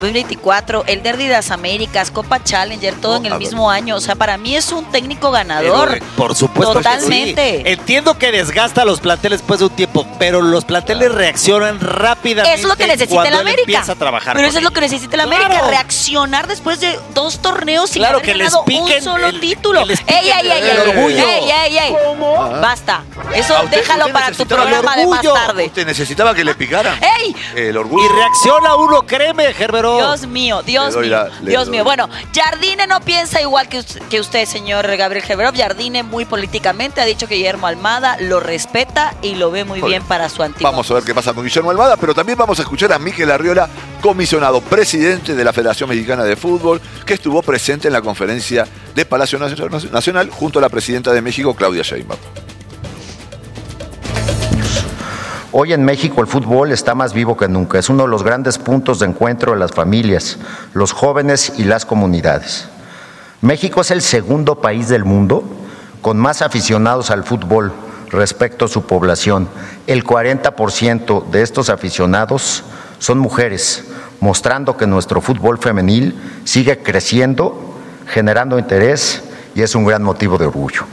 2024, el Derby de las Américas, Copa Challenger, todo en el mismo año. O sea, para mí es un técnico ganador. Por supuesto. Totalmente. Sí. Entiendo que desgasta a los planteles después de un tiempo, pero los planteles reaccionan rápidamente. Es lo que necesita el América. Empieza a trabajar. Pero eso es lo que necesita el América, reaccionar después de 2 torneos sin haber ganado un solo título. ¡Ey! orgullo. ¡Ey! Basta. Eso déjalo para tu programa de más tarde. Usted necesitaba que le picaran. ¡Ey! El orgullo. Y reacciona uno, créeme, Gerbero. Dios mío. Bueno, Jardine no piensa igual que usted, señor Gabriel Gerbero. Jardine muy políticamente ha dicho que Guillermo Almada lo respeta y lo ve muy bien para su antiguo. Vamos a ver qué pasa con Guillermo Almada, pero también vamos a escuchar a Mikel Arriola, comisionado presidente de la Federación Mexicana de Fútbol, que estuvo presente en la conferencia de Palacio Nacional junto a la presidenta de México, Claudia Sheinbaum. Hoy en México el fútbol está más vivo que nunca. Es uno de los grandes puntos de encuentro de las familias, los jóvenes y las comunidades. México es el segundo país del mundo con más aficionados al fútbol respecto a su población. El 40% de estos aficionados son mujeres, mostrando que nuestro fútbol femenil sigue creciendo, generando interés y es un gran motivo de orgullo.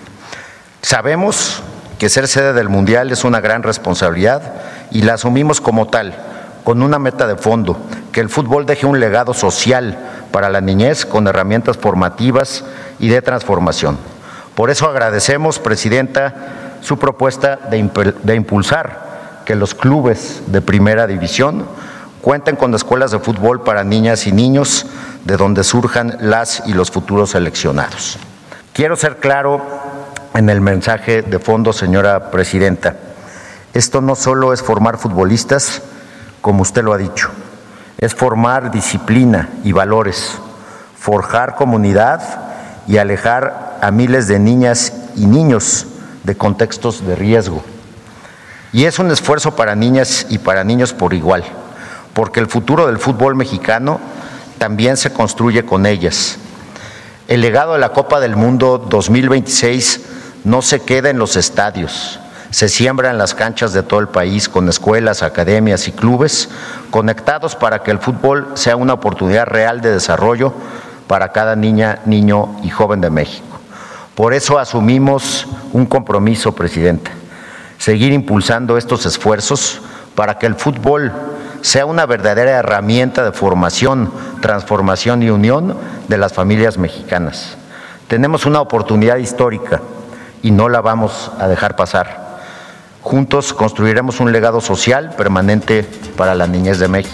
Sabemos que ser sede del Mundial es una gran responsabilidad y la asumimos como tal, con una meta de fondo, que el fútbol deje un legado social para la niñez con herramientas formativas y de transformación. Por eso agradecemos, Presidenta, su propuesta de impulsar que los clubes de primera división cuenten con escuelas de fútbol para niñas y niños de donde surjan las y los futuros seleccionados. Quiero ser claro en el mensaje de fondo, señora Presidenta. Esto no solo es formar futbolistas, como usted lo ha dicho, es formar disciplina y valores, forjar comunidad y alejar a miles de niñas y niños de contextos de riesgo. Y es un esfuerzo para niñas y para niños por igual, porque el futuro del fútbol mexicano también se construye con ellas. El legado de la Copa del Mundo 2026 no se queda en los estadios, se siembra en las canchas de todo el país con escuelas, academias y clubes conectados para que el fútbol sea una oportunidad real de desarrollo para cada niña, niño y joven de México. Por eso asumimos un compromiso, Presidenta, seguir impulsando estos esfuerzos para que el fútbol sea una verdadera herramienta de formación, transformación y unión de las familias mexicanas. Tenemos una oportunidad histórica y no la vamos a dejar pasar. Juntos construiremos un legado social permanente para la niñez de México.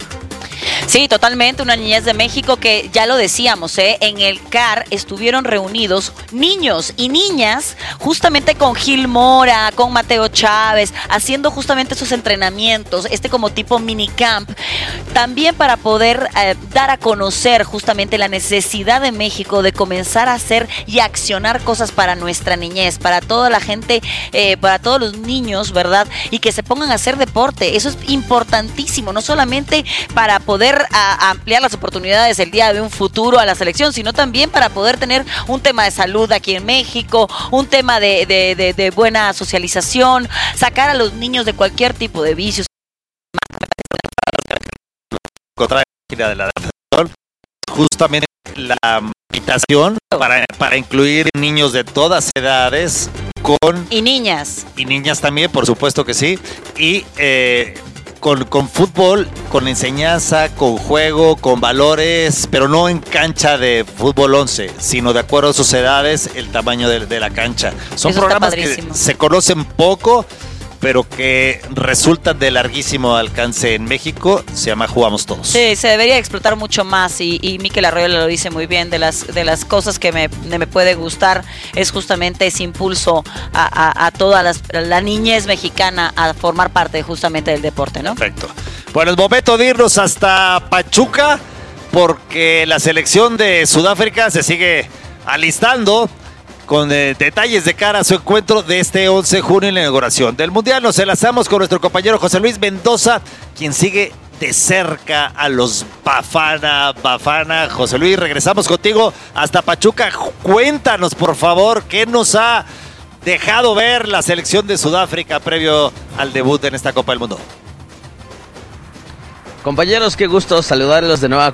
Sí, totalmente, una niñez de México que ya lo decíamos, en el CAR estuvieron reunidos niños y niñas justamente con Gil Mora, con Mateo Chávez, haciendo justamente esos entrenamientos, como tipo minicamp, también para poder dar a conocer justamente la necesidad de México de comenzar a hacer y accionar cosas para nuestra niñez, para toda la gente, para todos los niños, ¿verdad? Y que se pongan a hacer deporte, eso es importantísimo, no solamente para poder a ampliar las oportunidades el día de un futuro a la selección, sino también para poder tener un tema de salud aquí en México, un tema de buena socialización, sacar a los niños de cualquier tipo de vicios. De la justamente la invitación para incluir niños de todas edades y niñas también, por supuesto que sí, y con fútbol, con enseñanza, con juego, con valores, pero no en cancha de fútbol 11, sino de acuerdo a sus edades, el tamaño de la cancha. Son eso programas que se conocen poco, pero que resultan de larguísimo alcance en México. Se llama Jugamos Todos. Sí, se debería explotar mucho más y Mikel Arriola lo dice muy bien. De las cosas que me puede gustar es justamente ese impulso a toda la niñez mexicana a formar parte justamente del deporte, ¿no? Perfecto. Bueno, es momento de irnos hasta Pachuca porque la selección de Sudáfrica se sigue alistando con detalles de cara a su encuentro de este 11 de junio en la inauguración del Mundial. Nos enlazamos con nuestro compañero José Luis Mendoza, quien sigue de cerca a los Bafana. José Luis, regresamos contigo hasta Pachuca. Cuéntanos, por favor, qué nos ha dejado ver la selección de Sudáfrica previo al debut en esta Copa del Mundo. Compañeros, qué gusto saludarlos de nueva